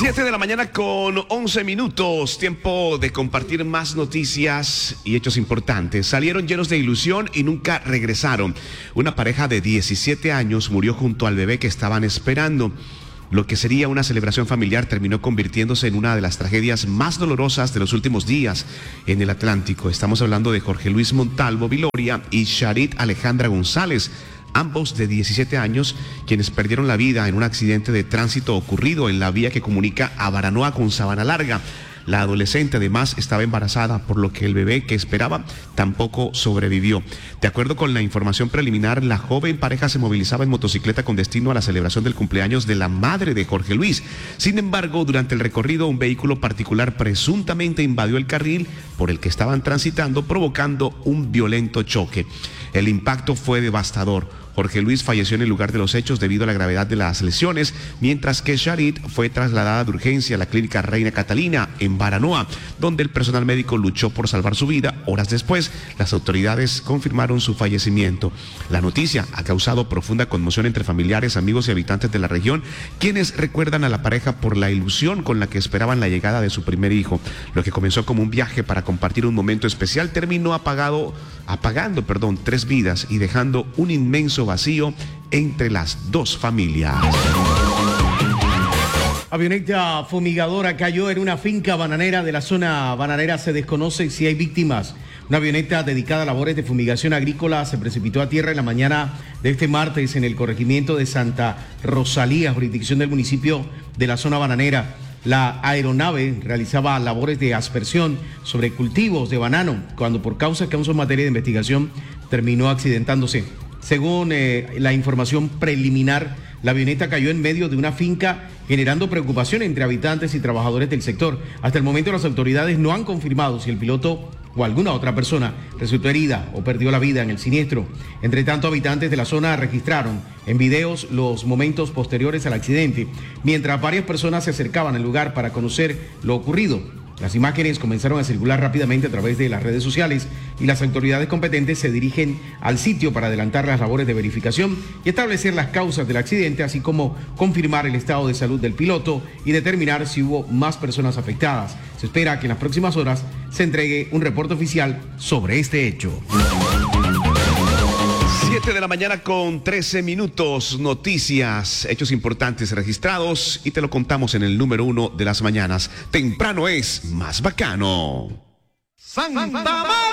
7 de la mañana con 11 minutos, tiempo de compartir más noticias y hechos importantes. Salieron llenos de ilusión y nunca regresaron. Una pareja de 17 años murió junto al bebé que estaban esperando. Lo que sería una celebración familiar terminó convirtiéndose en una de las tragedias más dolorosas de los últimos días en el Atlántico. Estamos hablando de Jorge Luis Montalvo Viloria y Charit Alejandra González, ambos de 17 años, quienes perdieron la vida en un accidente de tránsito ocurrido en la vía que comunica a Baranoa con Sabana Larga. La adolescente además estaba embarazada, por lo que el bebé que esperaba tampoco sobrevivió. De acuerdo con la información preliminar, la joven pareja se movilizaba en motocicleta con destino a la celebración del cumpleaños de la madre de Jorge Luis. Sin embargo, durante el recorrido, un vehículo particular presuntamente invadió el carril por el que estaban transitando, provocando un violento choque. El impacto fue devastador. Jorge Luis falleció en el lugar de los hechos debido a la gravedad de las lesiones, mientras que Charit fue trasladada de urgencia a la clínica Reina Catalina en Baranoa, donde el personal médico luchó por salvar su vida. Horas después, las autoridades confirmaron su fallecimiento. La noticia ha causado profunda conmoción entre familiares, amigos y habitantes de la región, quienes recuerdan a la pareja por la ilusión con la que esperaban la llegada de su primer hijo. Lo que comenzó como un viaje para compartir un momento especial terminó apagando 3 vidas y dejando un inmenso vacío entre las dos familias. Avioneta fumigadora cayó en una finca bananera de la zona bananera. Se desconoce si hay víctimas. Una avioneta dedicada a labores de fumigación agrícola se precipitó a tierra en la mañana de este martes en el corregimiento de Santa Rosalía, jurisdicción del municipio de la zona bananera. La aeronave realizaba labores de aspersión sobre cultivos de banano, cuando por causas que aún son materia de investigación terminó accidentándose. Según la información preliminar, la avioneta cayó en medio de una finca, generando preocupación entre habitantes y trabajadores del sector. Hasta el momento las autoridades no han confirmado si el piloto o alguna otra persona resultó herida o perdió la vida en el siniestro. Entre tanto, habitantes de la zona registraron en videos los momentos posteriores al accidente, mientras varias personas se acercaban al lugar para conocer lo ocurrido. Las imágenes comenzaron a circular rápidamente a través de las redes sociales y las autoridades competentes se dirigen al sitio para adelantar las labores de verificación y establecer las causas del accidente, así como confirmar el estado de salud del piloto y determinar si hubo más personas afectadas. Se espera que en las próximas horas se entregue un reporte oficial sobre este hecho. 7 de la mañana con 13 minutos, noticias, hechos importantes registrados y te lo contamos en el número 1 de las mañanas. Temprano es más bacano. Santa